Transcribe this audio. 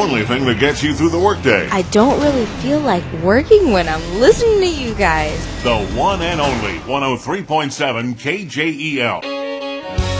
only thing that gets you through the workday. I don't really feel like working when I'm listening to you guys. The one and only 103.7 KJEL.